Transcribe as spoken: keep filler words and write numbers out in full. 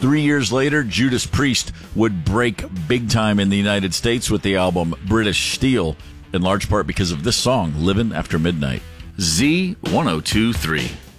Three years later, Judas Priest would break big time in the United States with the album British Steel, in large part because of this song, Livin' After Midnight. Z ten twenty-three.